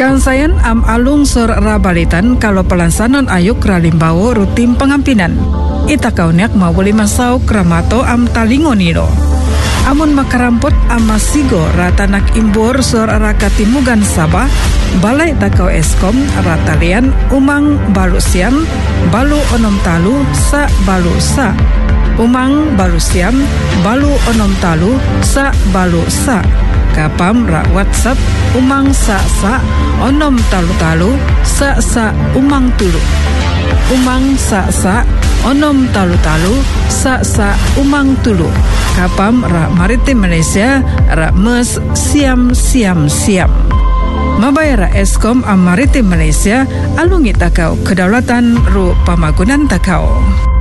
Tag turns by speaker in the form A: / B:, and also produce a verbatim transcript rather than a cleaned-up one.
A: Kansayan am alung sur rabalitan kalau pelansanon ayuk ralimbawo rutin pengampinan. Ita kaunyak mau boleh masau kramato am talingoniro. Amun makarampot am masigo ratanak imbor sur rakatimugan Sabah, balai takau eskom ratalian umang balu siam, balu onom talu sa balu sa. Umang balu siam, balu onom talu sa balu sa. Kapam ra WhatsApp umang sa sa onom talu talu sa sa umang tulu. Umang sa sa onom talu talu sa sa umang tulu. Kapam ra Maritim Malaysia ra mes siam siam siam. Mabayara Eskom am Maritim Malaysia alungi takau kedaulatan ru pamagunan takau.